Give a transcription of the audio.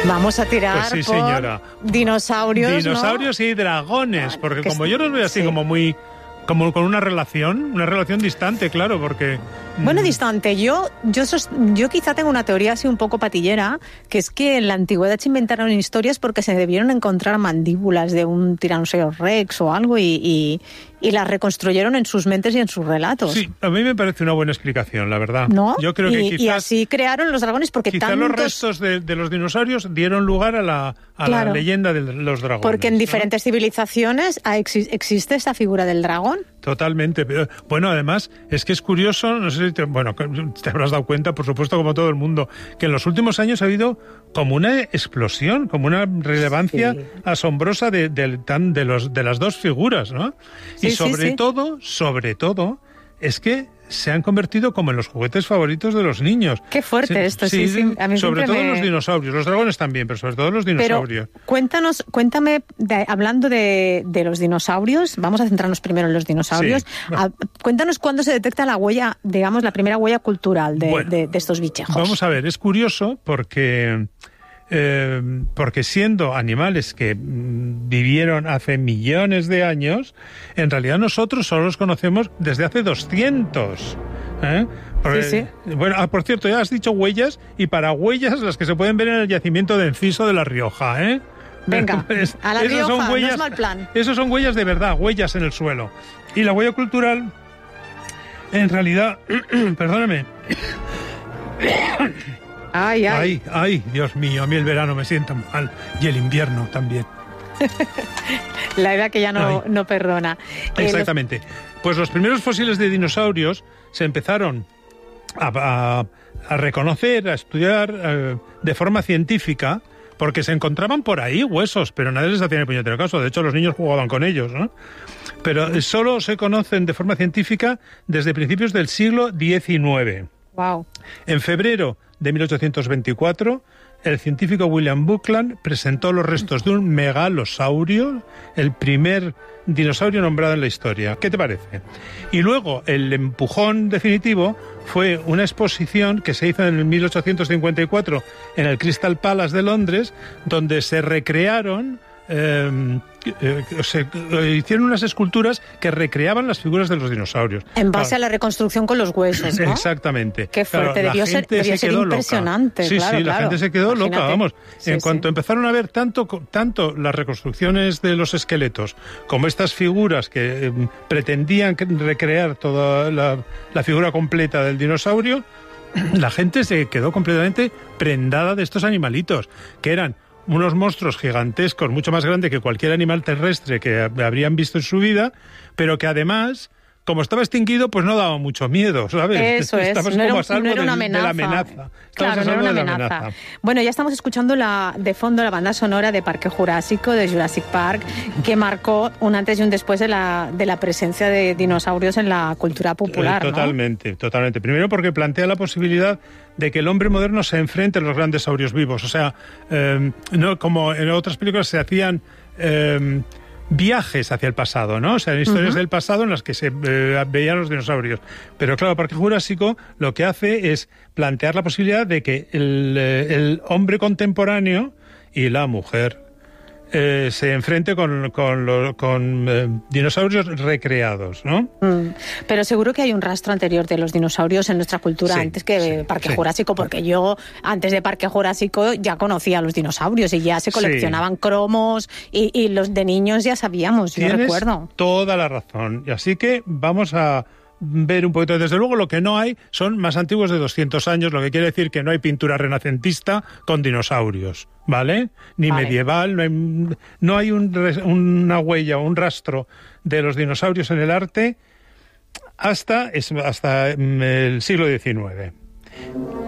Vamos a tirar Pues sí, por señora. Dinosaurios, Dinosaurios y dragones, porque como yo los veo así como muy... como con una relación distante, claro, porque... Bueno, distante. Yo quizá tengo una teoría así un poco patillera, que es que en la antigüedad se inventaron historias porque se debieron encontrar mandíbulas de un tiranosaurio rex o algo y las reconstruyeron en sus mentes y en sus relatos. Sí, a mí me parece una buena explicación, la verdad. ¿No? Yo creo que quizás... Y así crearon los dragones porque quizás los restos de los dinosaurios dieron lugar a la leyenda de los dragones. Porque en diferentes civilizaciones existe esa figura del dragón. Totalmente. Bueno, además, es que es curioso, no sé si te habrás dado cuenta, por supuesto, como todo el mundo, que en los últimos años ha habido como una explosión, como una relevancia asombrosa de las dos figuras, ¿no? Y sobre todo, es que se han convertido como en los juguetes favoritos de los niños. Qué fuerte esto, sí. A mí sobre todo los dinosaurios, los dragones también, pero sobre todo los dinosaurios. Pero cuéntame, hablando de los dinosaurios, vamos a centrarnos primero en los dinosaurios. Sí. Cuéntanos cuándo se detecta la huella, digamos, la primera huella cultural de estos bichejos. Vamos a ver, es curioso porque siendo animales que vivieron hace millones de años, en realidad nosotros solo los conocemos desde hace 200. Sí. Bueno, por cierto, ya has dicho huellas, y para huellas las que se pueden ver en el yacimiento de Enciso de La Rioja, Venga, a La Rioja, son huellas, no es mal plan. Esos son huellas de verdad, huellas en el suelo. Y la huella cultural, en realidad, perdóname... Ay, Dios mío, a mí el verano me sienta mal, y el invierno también. La edad que ya no perdona. Exactamente. Pues los primeros fósiles de dinosaurios se empezaron a reconocer, a estudiar de forma científica, porque se encontraban por ahí huesos, pero nadie les hacía ni puñetero caso. De hecho, los niños jugaban con ellos, ¿no? Pero solo se conocen de forma científica desde principios del siglo XIX. Wow. En febrero de 1824, el científico William Buckland presentó los restos de un megalosaurio, el primer dinosaurio nombrado en la historia. ¿Qué te parece? Y luego el empujón definitivo fue una exposición que se hizo en 1854 en el Crystal Palace de Londres, donde se recrearon... hicieron unas esculturas que recreaban las figuras de los dinosaurios. En base a la reconstrucción con los huesos, ¿no? Exactamente. Qué fuerte, debió ser impresionante. Sí, claro, la gente se quedó loca, vamos. En cuanto empezaron a ver tanto las reconstrucciones de los esqueletos como estas figuras que pretendían recrear toda la figura completa del dinosaurio, la gente se quedó completamente prendada de estos animalitos, que eran unos monstruos gigantescos, mucho más grandes que cualquier animal terrestre que habrían visto en su vida, pero que además, como estaba extinguido, pues no daba mucho miedo, ¿sabes? Eso es, estabas no como a salvo era una de la amenaza. Claro, no era una amenaza. Bueno, ya estamos escuchando de fondo la banda sonora de Parque Jurásico, de Jurassic Park, que marcó un antes y un después de la presencia de dinosaurios en la cultura popular, Totalmente. Primero porque plantea la posibilidad de que el hombre moderno se enfrente a los grandes saurios vivos. O sea, no como en otras películas se hacían viajes hacia el pasado, ¿no? O sea, historias del pasado en las que se veían los dinosaurios. Pero claro, Parque Jurásico lo que hace es plantear la posibilidad de que el hombre contemporáneo y la mujer se enfrente con dinosaurios recreados, ¿no? Pero seguro que hay un rastro anterior de los dinosaurios en nuestra cultura antes que Parque Jurásico, porque yo antes de Parque Jurásico ya conocía a los dinosaurios y ya se coleccionaban cromos y los de niños ya sabíamos, yo recuerdo. Toda la razón. Y así que vamos a ver un poquito. Desde luego lo que no hay son más antiguos de 200 años, lo que quiere decir que no hay pintura renacentista con dinosaurios, ¿vale? Ni medieval, no hay una huella o un rastro de los dinosaurios en el arte hasta el siglo XIX.